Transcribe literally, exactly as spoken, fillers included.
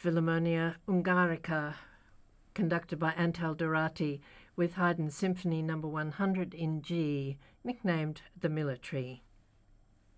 Philharmonia Ungarica, conducted by Antal Dorati, with Haydn's Symphony Number one hundred in G, nicknamed the Military.